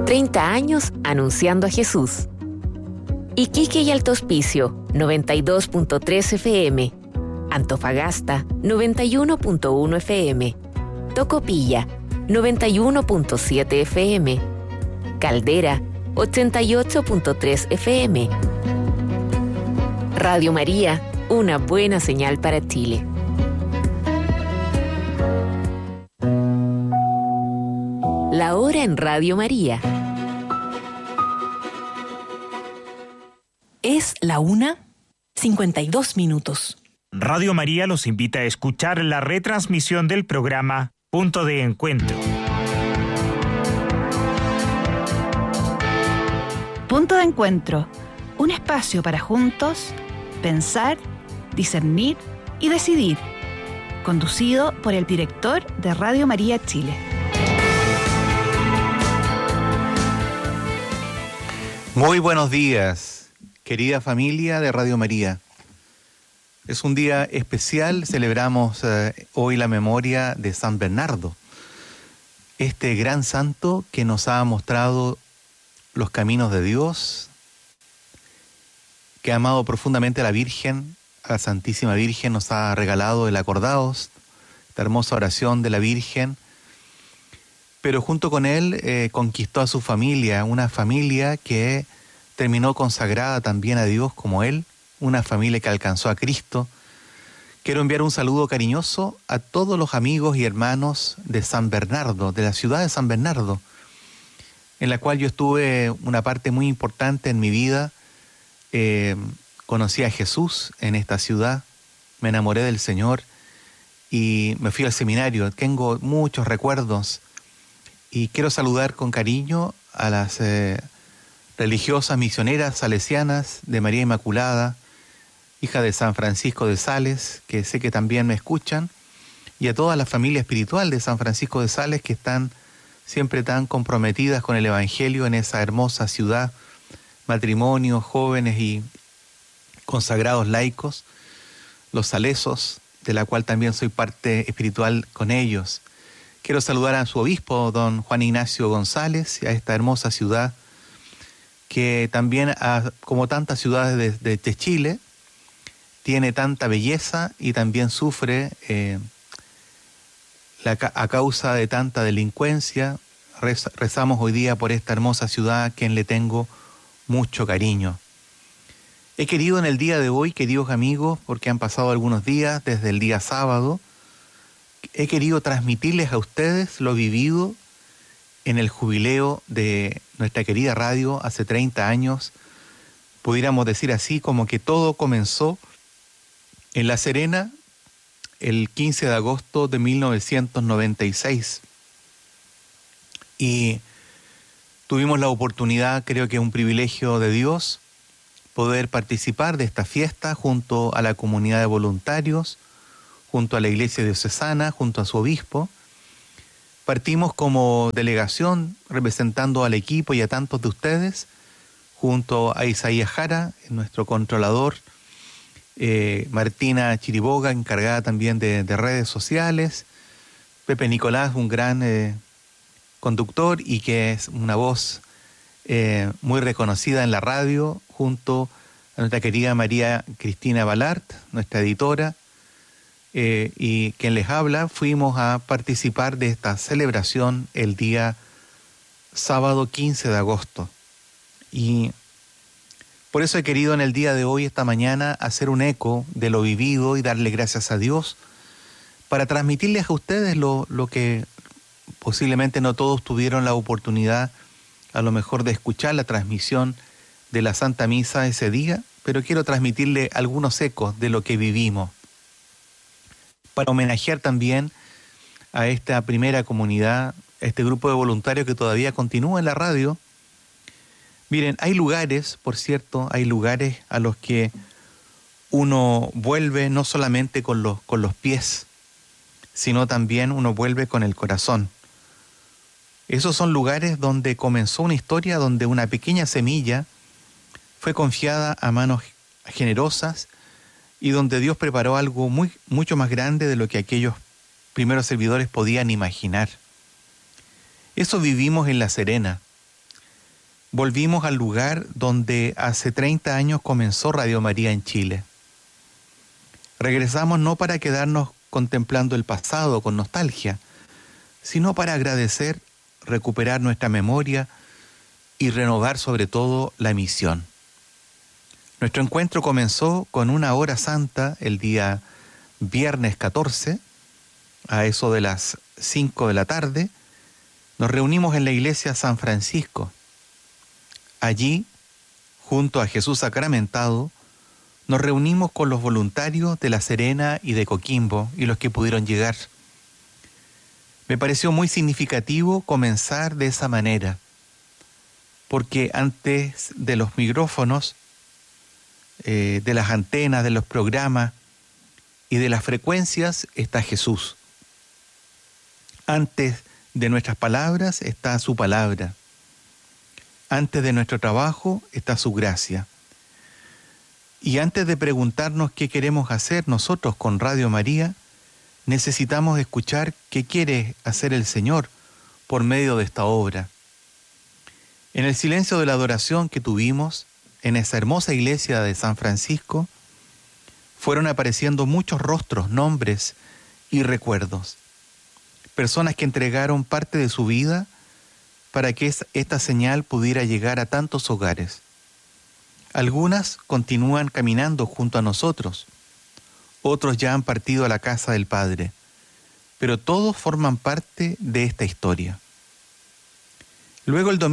30 años anunciando a Jesús. Iquique y Alto Hospicio, 92.3 FM. Antofagasta, 91.1 FM. Tocopilla, 91.7 FM. Caldera, 88.3 FM. Radio María, una buena señal para Chile. La hora en Radio María. Es la 1:52. Radio María los invita a escuchar la retransmisión del programa Punto de Encuentro. Punto de Encuentro, un espacio para juntos pensar, discernir y decidir. Conducido por el director de Radio María Chile. Muy buenos días, querida familia de Radio María. Es un día especial, celebramos hoy la memoria de San Bernardo, este gran santo que nos ha mostrado los caminos de Dios, que ha amado profundamente a la Virgen, a la Santísima Virgen, nos ha regalado el Acordaos, esta hermosa oración de la Virgen, pero junto con él conquistó a su familia, una familia que terminó consagrada también a Dios como él, una familia que alcanzó a Cristo. Quiero enviar un saludo cariñoso a todos los amigos y hermanos de San Bernardo, de la ciudad de San Bernardo, en la cual yo estuve una parte muy importante en mi vida. Conocí a Jesús en esta ciudad, me enamoré del Señor y me fui al seminario. Tengo muchos recuerdos y quiero saludar con cariño a las religiosas misioneras salesianas de María Inmaculada, hija de San Francisco de Sales, que sé que también me escuchan, y a toda la familia espiritual de San Francisco de Sales que están siempre tan comprometidas con el Evangelio en esa hermosa ciudad, matrimonios, jóvenes y consagrados laicos, los salesos, de la cual también soy parte espiritual con ellos. Quiero saludar a su obispo, don Juan Ignacio González, y a esta hermosa ciudad que también, como tantas ciudades de Chile, tiene tanta belleza y también sufre a causa de tanta delincuencia. Rezamos hoy día por esta hermosa ciudad a quien le tengo mucho cariño. He querido en el día de hoy, queridos amigos, porque han pasado algunos días desde el día sábado, he querido transmitirles a ustedes lo vivido en el jubileo de nuestra querida radio hace 30 años. Pudiéramos decir así, como que todo comenzó en La Serena el 15 de agosto de 1996. Y tuvimos la oportunidad, creo que es un privilegio de Dios, poder participar de esta fiesta junto a la comunidad de voluntarios, junto a la iglesia diocesana, junto a su obispo. Partimos como delegación representando al equipo y a tantos de ustedes, junto a Isaías Jara, nuestro controlador, Martina Chiriboga, encargada también de redes sociales, Pepe Nicolás, un gran conductor y que es una voz muy reconocida en la radio, junto a nuestra querida María Cristina Balart, nuestra editora, y quien les habla. Fuimos a participar de esta celebración el día sábado 15 de agosto. Y por eso he querido en el día de hoy, esta mañana, hacer un eco de lo vivido y darle gracias a Dios para transmitirles a ustedes lo que posiblemente no todos tuvieron la oportunidad a lo mejor de escuchar la transmisión de la Santa Misa ese día, pero quiero transmitirle algunos ecos de lo que vivimos, para homenajear también a esta primera comunidad, este grupo de voluntarios que todavía continúa en la radio. Miren, hay lugares, por cierto, hay lugares a los que uno vuelve no solamente con los pies, sino también uno vuelve con el corazón. Esos son lugares donde comenzó una historia, donde una pequeña semilla fue confiada a manos generosas y donde Dios preparó algo mucho más grande de lo que aquellos primeros servidores podían imaginar. Eso vivimos en La Serena. volvimos al lugar donde hace 30 años comenzó Radio María en Chile. Regresamos no para quedarnos contemplando el pasado con nostalgia, sino para agradecer, recuperar nuestra memoria y renovar sobre todo la misión. Nuestro encuentro comenzó con una hora santa el día viernes 14, a eso de las 5 de la tarde, nos reunimos en la iglesia San Francisco. Allí, junto a Jesús sacramentado, nos reunimos con los voluntarios de La Serena y de Coquimbo y los que pudieron llegar. Me pareció muy significativo comenzar de esa manera, porque antes de los micrófonos, de las antenas, de los programas y de las frecuencias está Jesús. Antes de nuestras palabras está su palabra. Antes de nuestro trabajo está su gracia. Y antes de preguntarnos qué queremos hacer nosotros con Radio María, necesitamos escuchar qué quiere hacer el Señor por medio de esta obra. En el silencio de la adoración que tuvimos en esa hermosa iglesia de San Francisco, fueron apareciendo muchos rostros, nombres y recuerdos. Personas que entregaron parte de su vida para que esta señal pudiera llegar a tantos hogares. Algunas continúan caminando junto a nosotros, otros ya han partido a la casa del Padre, pero todos forman parte de esta historia. Luego el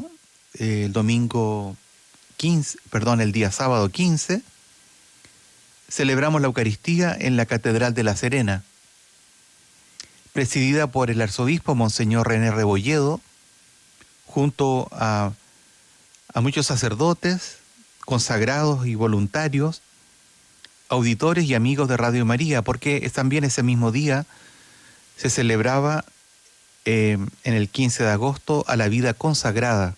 día sábado 15, celebramos la Eucaristía en la Catedral de La Serena, presidida por el arzobispo Monseñor René Rebolledo, junto a muchos sacerdotes, consagrados y voluntarios, auditores y amigos de Radio María, porque también ese mismo día se celebraba en el 15 de agosto a la vida consagrada.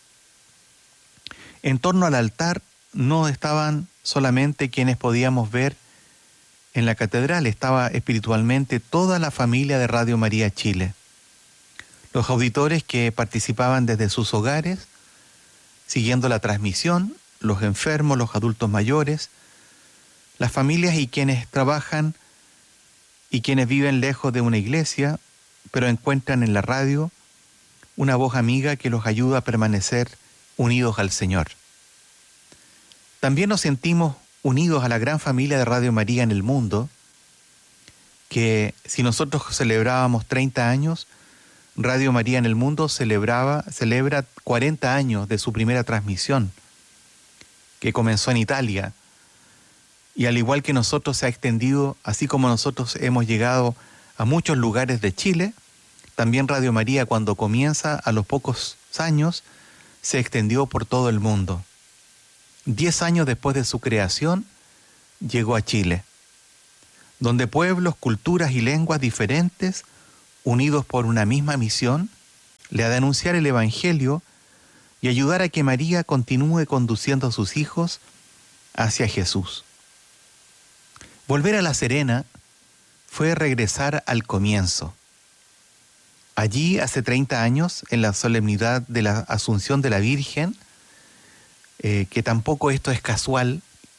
En torno al altar no estaban solamente quienes podíamos ver en la catedral, estaba espiritualmente toda la familia de Radio María Chile. Los auditores que participaban desde sus hogares, siguiendo la transmisión, los enfermos, los adultos mayores, las familias y quienes trabajan y quienes viven lejos de una iglesia, pero encuentran en la radio una voz amiga que los ayuda a permanecer unidos al Señor. También nos sentimos unidos a la gran familia de Radio María en el mundo, que si nosotros celebrábamos 30 años, Radio María en el mundo celebra 40 años de su primera transmisión, que comenzó en Italia, y al igual que nosotros se ha extendido, así como nosotros hemos llegado a muchos lugares de Chile, también Radio María cuando comienza a los pocos años se extendió por todo el mundo. 10 años después de su creación llegó a Chile, donde pueblos, culturas y lenguas diferentes, unidos por una misma misión, le ha de anunciar el Evangelio y ayudar a que María continúe conduciendo a sus hijos hacia Jesús. Volver a La Serena fue regresar al comienzo. Allí, hace 30 años, en la solemnidad de la Asunción de la Virgen, que tampoco esto es casual,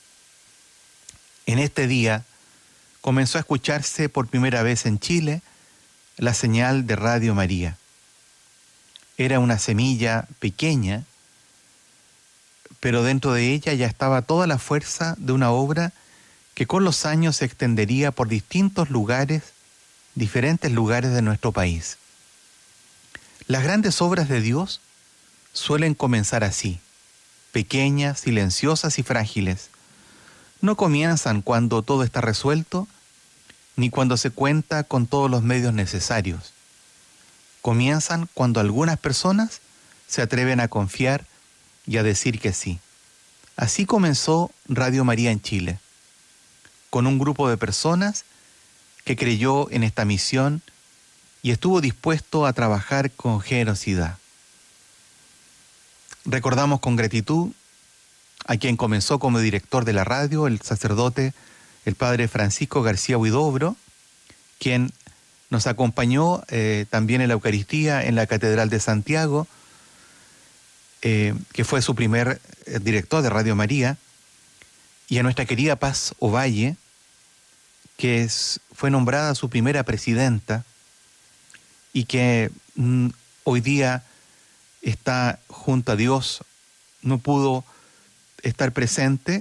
en este día comenzó a escucharse por primera vez en Chile la señal de Radio María. Era una semilla pequeña, pero dentro de ella ya estaba toda la fuerza de una obra que con los años se extendería por diferentes lugares de nuestro país. Las grandes obras de Dios suelen comenzar así, pequeñas, silenciosas y frágiles. No comienzan cuando todo está resuelto, ni cuando se cuenta con todos los medios necesarios. Comienzan cuando algunas personas se atreven a confiar y a decir que sí. Así comenzó Radio María en Chile, con un grupo de personas que creyó en esta misión y estuvo dispuesto a trabajar con generosidad. Recordamos con gratitud a quien comenzó como director de la radio, el sacerdote, el padre Francisco García Huidobro, quien nos acompañó también en la Eucaristía en la Catedral de Santiago, que fue su primer director de Radio María, y a nuestra querida Paz Ovalle, que fue nombrada su primera presidenta y que hoy día está junto a Dios, no pudo estar presente,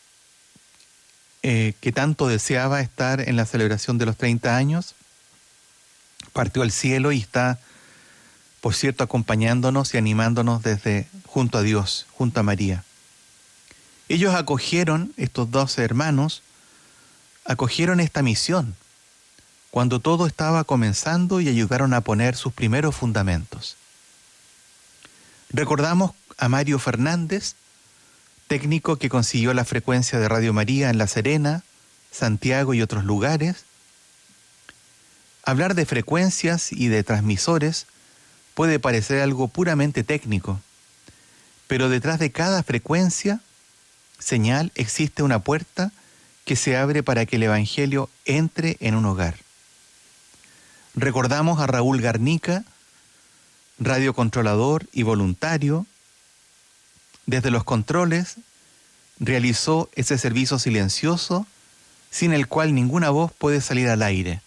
que tanto deseaba estar en la celebración de los 30 años, partió al cielo y está, por cierto, acompañándonos y animándonos desde junto a Dios, junto a María. Ellos acogieron, estos 12 hermanos, acogieron esta misión cuando todo estaba comenzando y ayudaron a poner sus primeros fundamentos. Recordamos a Mario Fernández, técnico que consiguió la frecuencia de Radio María en La Serena, Santiago y otros lugares. Hablar de frecuencias y de transmisores puede parecer algo puramente técnico, pero detrás de cada frecuencia, señal, existe una puerta que se abre para que el Evangelio entre en un hogar. Recordamos a Raúl Garnica, radiocontrolador y voluntario. Desde los controles realizó ese servicio silencioso sin el cual ninguna voz puede salir al aire.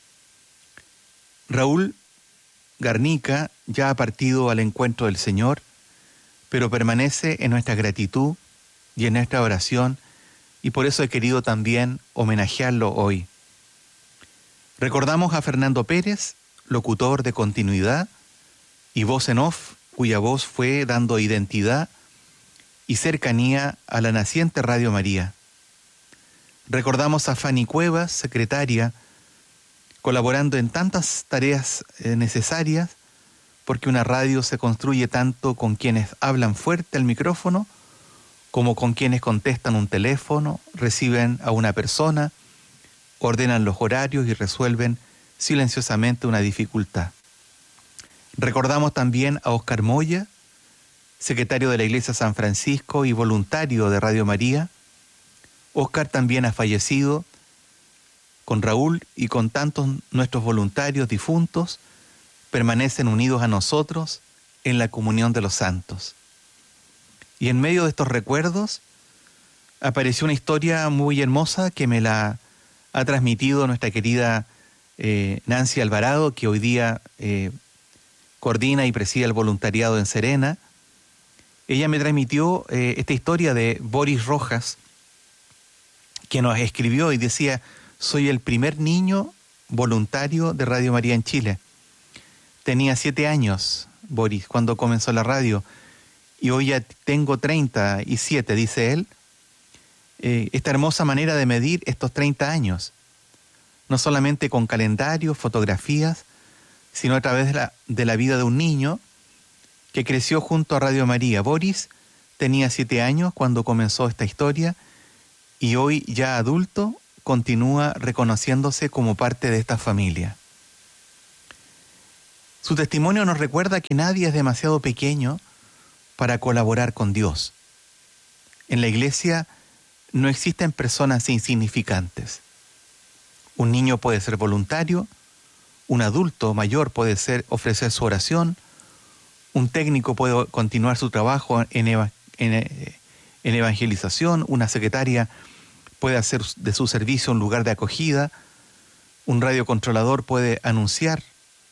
Raúl Garnica ya ha partido al encuentro del Señor, pero permanece en nuestra gratitud y en nuestra oración, y por eso he querido también homenajearlo hoy. Recordamos a Fernando Pérez, locutor de continuidad y voz en off, cuya voz fue dando identidad y cercanía a la naciente Radio María. Recordamos a Fanny Cuevas, secretaria, colaborando en tantas tareas necesarias, porque una radio se construye tanto con quienes hablan fuerte al micrófono, como con quienes contestan un teléfono, reciben a una persona, ordenan los horarios y resuelven silenciosamente una dificultad. Recordamos también a Oscar Moya, secretario de la Iglesia San Francisco y voluntario de Radio María. Oscar también ha fallecido. Con Raúl y con tantos nuestros voluntarios difuntos, permanecen unidos a nosotros en la comunión de los santos. Y en medio de estos recuerdos apareció una historia muy hermosa que me la ha transmitido nuestra querida Nancy Alvarado, que hoy día coordina y preside el voluntariado en Serena. Ella me transmitió esta historia de Boris Rojas, que nos escribió y decía: soy el primer niño voluntario de Radio María en Chile. Tenía 7 años, Boris, cuando comenzó la radio, y hoy ya tengo 37, dice él. Esta hermosa manera de medir estos 30 años, no solamente con calendarios, fotografías, sino a través de la vida de un niño que creció junto a Radio María. Boris tenía 7 años cuando comenzó esta historia y hoy ya adulto continúa reconociéndose como parte de esta familia. Su testimonio nos recuerda que nadie es demasiado pequeño para colaborar con Dios. En la iglesia no existen personas insignificantes. Un niño puede ser voluntario, un adulto mayor puede ofrecer su oración, un técnico puede continuar su trabajo en evangelización, una secretaria puede hacer de su servicio un lugar de acogida, un radiocontrolador puede anunciar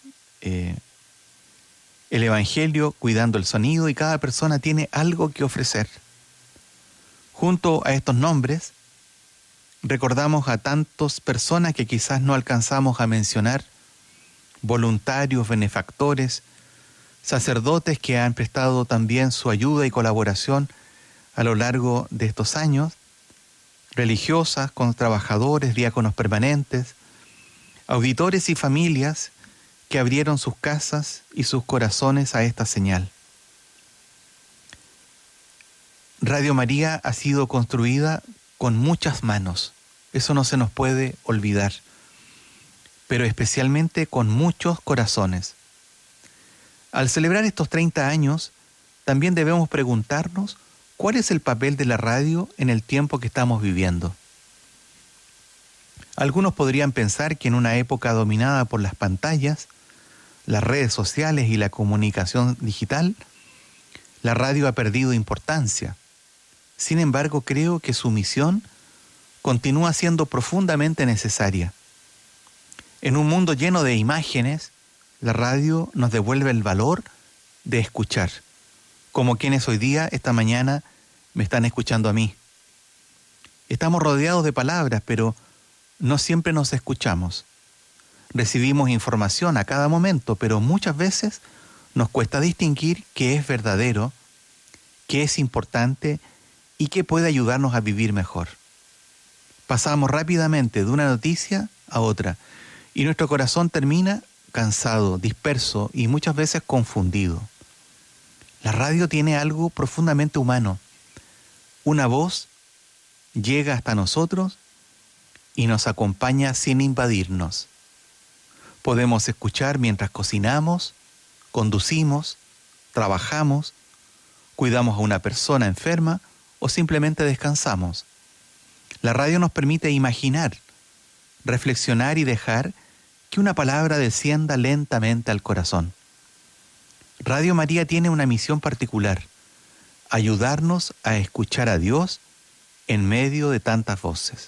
el Evangelio cuidando el sonido, y cada persona tiene algo que ofrecer. Junto a estos nombres, recordamos a tantas personas que quizás no alcanzamos a mencionar: voluntarios, benefactores, sacerdotes que han prestado también su ayuda y colaboración a lo largo de estos años, religiosas, con trabajadores, diáconos permanentes, auditores y familias que abrieron sus casas y sus corazones a esta señal. Radio María ha sido construida con muchas manos, eso no se nos puede olvidar, pero especialmente con muchos corazones. Al celebrar estos 30 años, también debemos preguntarnos cuál es el papel de la radio en el tiempo que estamos viviendo. Algunos podrían pensar que en una época dominada por las pantallas, las redes sociales y la comunicación digital, La radio ha perdido importancia. Sin embargo, creo que su misión continúa siendo profundamente necesaria. En un mundo lleno de imágenes, la radio nos devuelve el valor de escuchar, como quienes hoy día, esta mañana, me están escuchando a mí. Estamos rodeados de palabras, pero no siempre nos escuchamos. Recibimos información a cada momento, pero muchas veces nos cuesta distinguir qué es verdadero, qué es importante y qué puede ayudarnos a vivir mejor. Pasamos rápidamente de una noticia a otra y nuestro corazón termina cansado, disperso y muchas veces confundido. La radio tiene algo profundamente humano. Una voz llega hasta nosotros y nos acompaña sin invadirnos. Podemos escuchar mientras cocinamos, conducimos, trabajamos, cuidamos a una persona enferma o simplemente descansamos. La radio nos permite imaginar, reflexionar y dejar que una palabra descienda lentamente al corazón. Radio María tiene una misión particular: ayudarnos a escuchar a Dios en medio de tantas voces.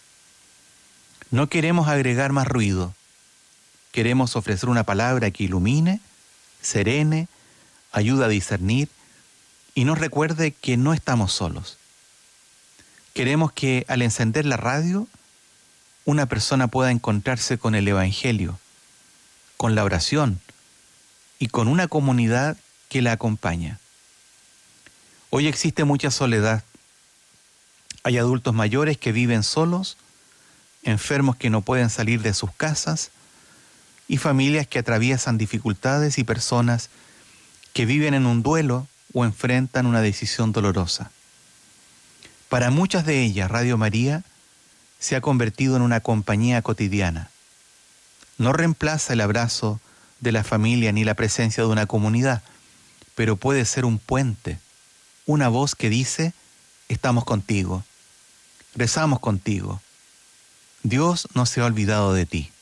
No queremos agregar más ruido. Queremos ofrecer una palabra que ilumine, serene, ayude a discernir y nos recuerde que no estamos solos. Queremos que al encender la radio, una persona pueda encontrarse con el Evangelio, con la oración y con una comunidad que la acompaña. Hoy existe mucha soledad. Hay adultos mayores que viven solos, enfermos que no pueden salir de sus casas y familias que atraviesan dificultades y personas que viven en un duelo o enfrentan una decisión dolorosa. Para muchas de ellas, Radio María se ha convertido en una compañía cotidiana. No reemplaza el abrazo de la familia ni la presencia de una comunidad, pero puede ser un puente, una voz que dice: estamos contigo, rezamos contigo, Dios no se ha olvidado de ti.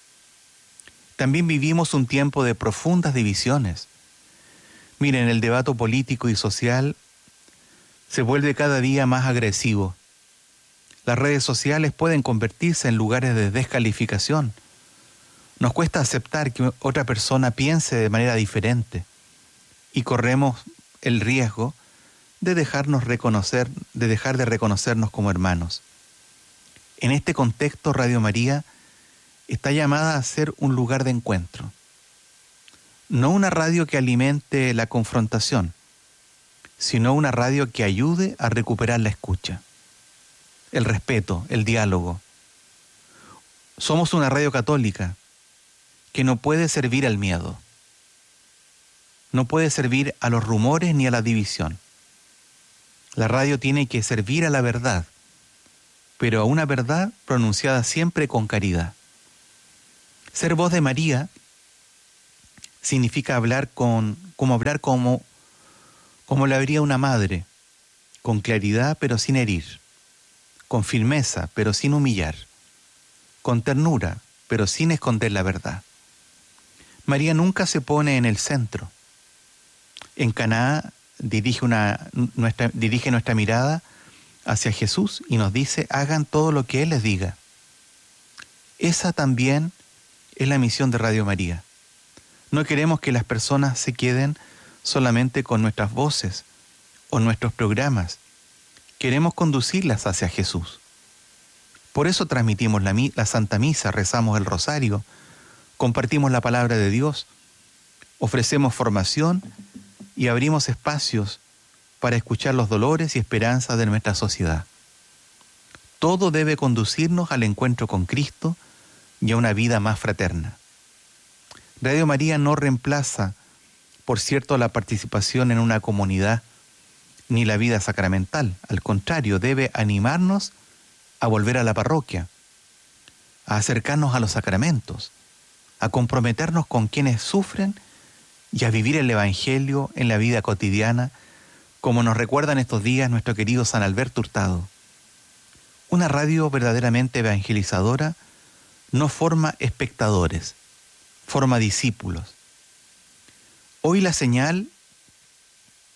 También vivimos un tiempo de profundas divisiones. Miren, el debate político y social se vuelve cada día más agresivo. Las redes sociales pueden convertirse en lugares de descalificación. Nos cuesta aceptar que otra persona piense de manera diferente y corremos el riesgo de dejar de reconocernos como hermanos. En este contexto, Radio María está llamada a ser un lugar de encuentro. No una radio que alimente la confrontación, sino una radio que ayude a recuperar la escucha, el respeto, el diálogo. Somos una radio católica que no puede servir al miedo, no puede servir a los rumores ni a la división. La radio tiene que servir a la verdad, pero a una verdad pronunciada siempre con caridad. Ser voz de María significa hablar como lo haría una madre, con claridad pero sin herir, con firmeza pero sin humillar, con ternura pero sin esconder la verdad. María nunca se pone en el centro. En Caná dirige nuestra mirada hacia Jesús y nos dice: hagan todo lo que Él les diga. Esa también es la misión de Radio María. No queremos que las personas se queden solamente con nuestras voces o nuestros programas. Queremos conducirlas hacia Jesús. Por eso transmitimos la Santa Misa, rezamos el Rosario, compartimos la palabra de Dios, ofrecemos formación y abrimos espacios para escuchar los dolores y esperanzas de nuestra sociedad. Todo debe conducirnos al encuentro con Cristo y a una vida más fraterna. Radio María no reemplaza, por cierto, la participación en una comunidad ni la vida sacramental. Al contrario, debe animarnos a volver a la parroquia, a acercarnos a los sacramentos, a comprometernos con quienes sufren y a vivir el Evangelio en la vida cotidiana, como nos recuerda en estos días nuestro querido San Alberto Hurtado. Una radio verdaderamente evangelizadora no forma espectadores, forma discípulos. Hoy la señal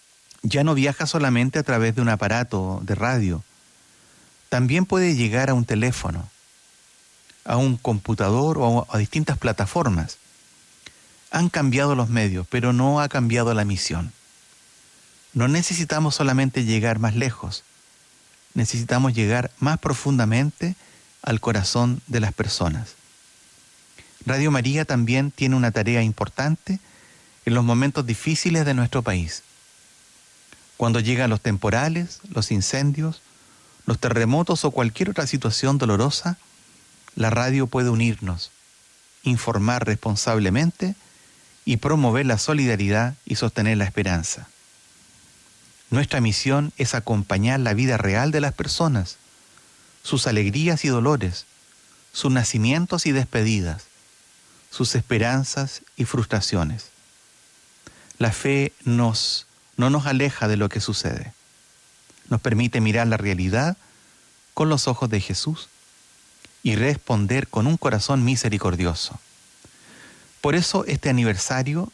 ya no viaja solamente a través de un aparato de radio, también puede llegar a un teléfono, a un computador o a distintas plataformas. Han cambiado los medios, pero no ha cambiado la misión. No necesitamos solamente llegar más lejos, necesitamos llegar más profundamente al corazón de las personas. Radio María también tiene una tarea importante en los momentos difíciles de nuestro país. Cuando llegan los temporales, los incendios, los terremotos o cualquier otra situación dolorosa, la radio puede unirnos, informar responsablemente y promover la solidaridad y sostener la esperanza. Nuestra misión es acompañar la vida real de las personas, sus alegrías y dolores, sus nacimientos y despedidas, sus esperanzas y frustraciones. La fe no nos aleja de lo que sucede. Nos permite mirar la realidad con los ojos de Jesús y responder con un corazón misericordioso. Por eso este aniversario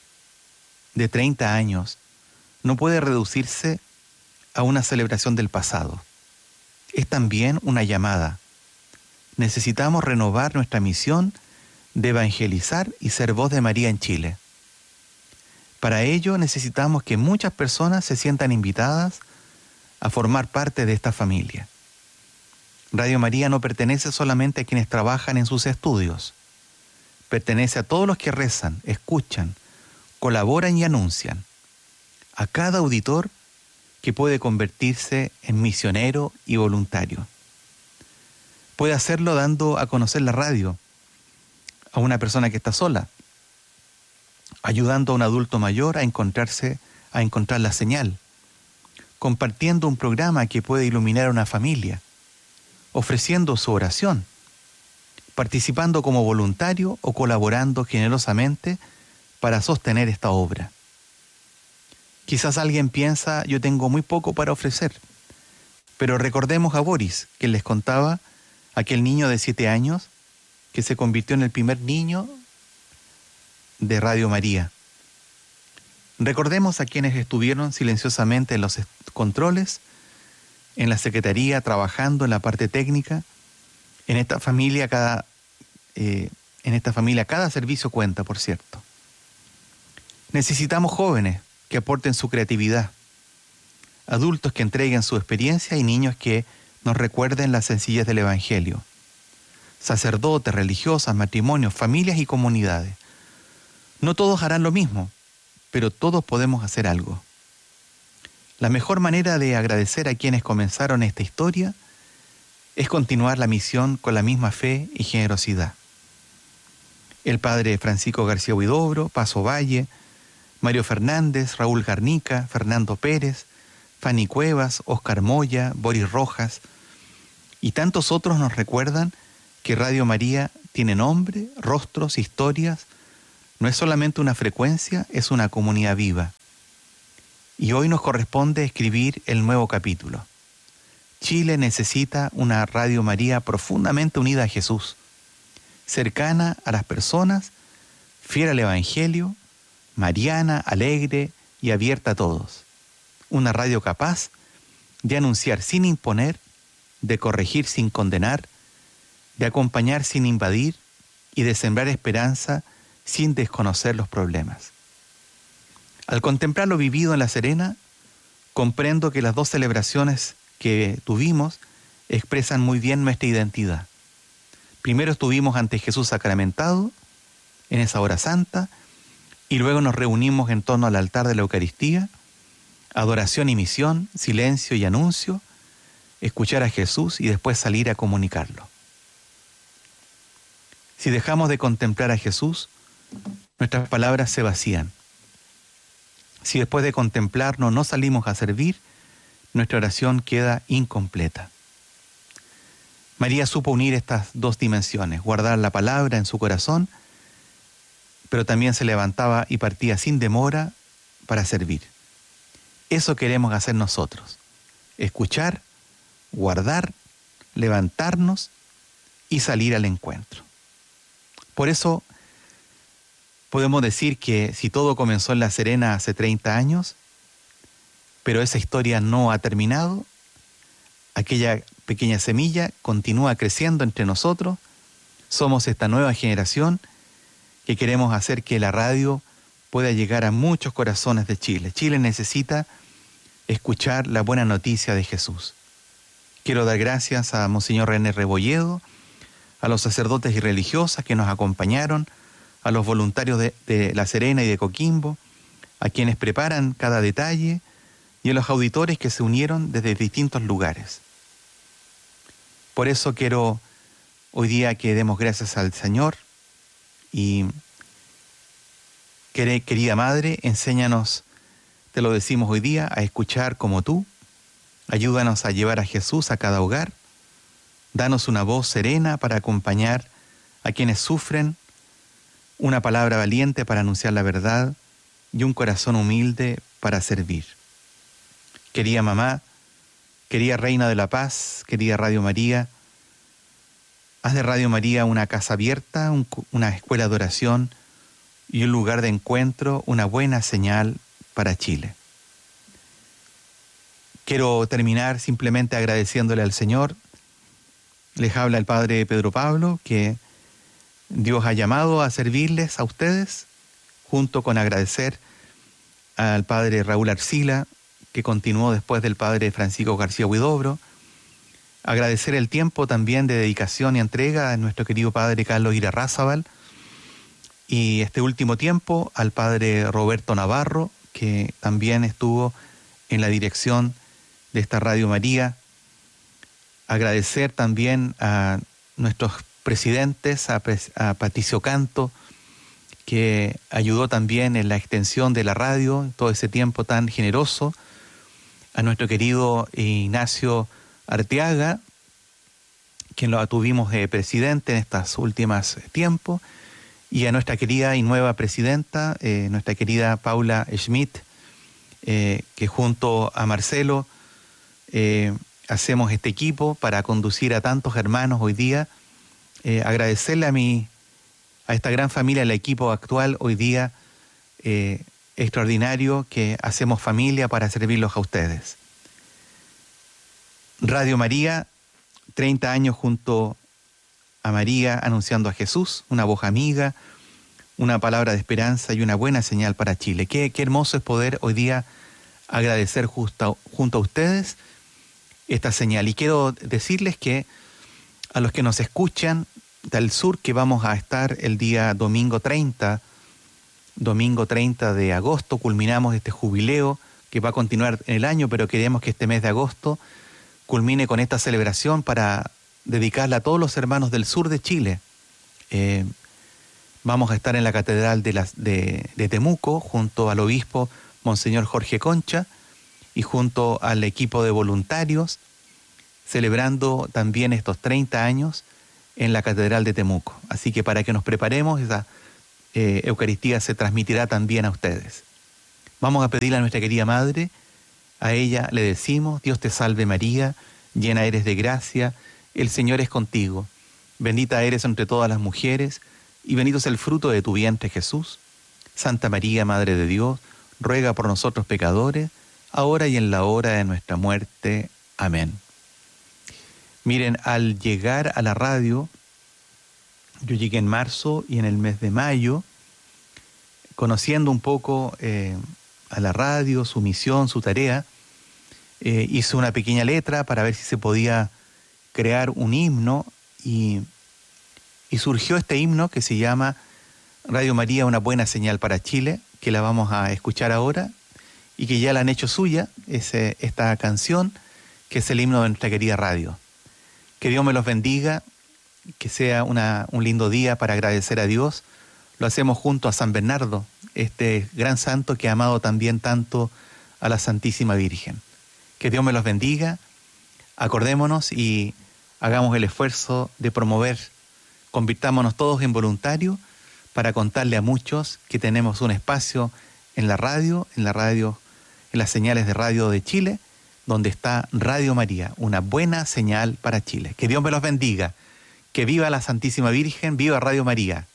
de 30 años no puede reducirse a una celebración del pasado. Es también una llamada. Necesitamos renovar nuestra misión de evangelizar y ser voz de María en Chile. Para ello necesitamos que muchas personas se sientan invitadas a formar parte de esta familia. Radio María no pertenece solamente a quienes trabajan en sus estudios. Pertenece a todos los que rezan, escuchan, colaboran y anuncian. A cada auditor que puede convertirse en misionero y voluntario. Puede hacerlo dando a conocer la radio a una persona que está sola, ayudando a un adulto mayor a encontrar la señal, compartiendo un programa que puede iluminar a una familia, ofreciendo su oración, participando como voluntario o colaborando generosamente para sostener esta obra. Quizás alguien piensa, yo tengo muy poco para ofrecer, pero recordemos a Boris, que les contaba, aquel niño de 7 años que se convirtió en el primer niño de Radio María. Recordemos a quienes estuvieron silenciosamente en los controles, en la secretaría, trabajando en la parte técnica. En esta familia cada servicio cuenta, por cierto. Necesitamos jóvenes que aporten su creatividad, adultos que entreguen su experiencia y niños que nos recuerden la sencillez del Evangelio. Sacerdotes, religiosas, matrimonios, familias y comunidades. No todos harán lo mismo, pero todos podemos hacer algo. La mejor manera de agradecer a quienes comenzaron esta historia es continuar la misión con la misma fe y generosidad. El padre Francisco García Huidobro, Paso Valle, Mario Fernández, Raúl Garnica, Fernando Pérez, Fanny Cuevas, Oscar Moya, Boris Rojas y tantos otros nos recuerdan que Radio María tiene nombre, rostros, historias. No es solamente una frecuencia, es una comunidad viva. Y hoy nos corresponde escribir el nuevo capítulo. Chile necesita una Radio María profundamente unida a Jesús, cercana a las personas, fiel al Evangelio, mariana, alegre y abierta a todos. Una radio capaz de anunciar sin imponer, de corregir sin condenar, de acompañar sin invadir y de sembrar esperanza sin desconocer los problemas. Al contemplar lo vivido en La Serena, comprendo que las 2 celebraciones que tuvimos expresan muy bien nuestra identidad. Primero estuvimos ante Jesús sacramentado, en esa hora santa, y luego nos reunimos en torno al altar de la Eucaristía, adoración y misión, silencio y anuncio, escuchar a Jesús y después salir a comunicarlo. Si dejamos de contemplar a Jesús, nuestras palabras se vacían. Si después de contemplarnos no salimos a servir, nuestra oración queda incompleta. María supo unir estas 2 dimensiones, guardar la palabra en su corazón, pero también se levantaba y partía sin demora para servir. Eso queremos hacer nosotros, escuchar, guardar, levantarnos y salir al encuentro. Por eso podemos decir que si todo comenzó en La Serena hace 30 años, pero esa historia no ha terminado. Aquella pequeña semilla continúa creciendo entre nosotros. Somos esta nueva generación que queremos hacer que la radio pueda llegar a muchos corazones de Chile. Chile necesita escuchar la buena noticia de Jesús. Quiero dar gracias a Monseñor René Rebolledo, a los sacerdotes y religiosas que nos acompañaron, a los voluntarios de La Serena y de Coquimbo, a quienes preparan cada detalle y a los auditores que se unieron desde distintos lugares. Por eso quiero hoy día que demos gracias al Señor y, querida Madre, enséñanos, te lo decimos hoy día, a escuchar como tú. Ayúdanos a llevar a Jesús a cada hogar. Danos una voz serena para acompañar a quienes sufren, una palabra valiente para anunciar la verdad y un corazón humilde para servir. Querida Mamá, querida Reina de la Paz, querida Radio María, haz de Radio María una casa abierta, una escuela de oración y un lugar de encuentro, una buena señal para Chile. Quiero terminar simplemente agradeciéndole al Señor. Les habla el Padre Pedro Pablo, que Dios ha llamado a servirles a ustedes, junto con agradecer al Padre Raúl Arcila, que continuó después del Padre Francisco García Huidobro. Agradecer el tiempo también de dedicación y entrega a nuestro querido Padre Carlos Irarrázaval, y este último tiempo al Padre Roberto Navarro, que también estuvo en la dirección de esta Radio María. Agradecer también a nuestros presidentes, a Patricio Canto, que ayudó también en la extensión de la radio en todo ese tiempo tan generoso, a nuestro querido Ignacio Arteaga, quien lo tuvimos de presidente en estos últimos tiempos, y a nuestra querida y nueva presidenta, nuestra querida Paula Schmidt, que junto a Marcelo hacemos este equipo para conducir a tantos hermanos hoy día. Agradecerle a esta gran familia, el equipo actual hoy día, extraordinario, que hacemos familia para servirlos a ustedes. Radio María, 30 años junto a María, anunciando a Jesús, una voz amiga, una palabra de esperanza y una buena señal para Chile. Qué hermoso es poder hoy día agradecer junto a ustedes esta señal. Y quiero decirles que a los que nos escuchan del sur, que vamos a estar el día domingo 30 de agosto, culminamos este jubileo que va a continuar en el año, pero queremos que este mes de agosto culmine con esta celebración para dedicarla a todos los hermanos del sur de Chile. Vamos a estar en la Catedral de Temuco, junto al obispo Monseñor Jorge Concha, y junto al equipo de voluntarios, celebrando también estos 30 años en la Catedral de Temuco. Así que para que nos preparemos, esa Eucaristía se transmitirá también a ustedes. Vamos a pedirle a nuestra querida Madre, a ella le decimos: Dios te salve María, llena eres de gracia, el Señor es contigo. Bendita eres entre todas las mujeres, y bendito es el fruto de tu vientre Jesús. Santa María, Madre de Dios, ruega por nosotros pecadores, ahora y en la hora de nuestra muerte. Amén. Miren, al llegar a la radio, yo llegué en marzo y en el mes de mayo, conociendo un poco a la radio, su misión, su tarea, hice una pequeña letra para ver si se podía crear un himno, y surgió este himno que se llama Radio María, una buena señal para Chile, que la vamos a escuchar ahora y que ya la han hecho suya, esta canción, que es el himno de nuestra querida radio. Que Dios me los bendiga, que sea un lindo día para agradecer a Dios. Lo hacemos junto a San Bernardo, este gran santo que ha amado también tanto a la Santísima Virgen. Que Dios me los bendiga, acordémonos y hagamos el esfuerzo de promover, convirtámonos todos en voluntarios para contarle a muchos que tenemos un espacio en la radio, en las señales de radio de Chile, donde está Radio María, una buena señal para Chile. Que Dios me los bendiga, que viva la Santísima Virgen, viva Radio María.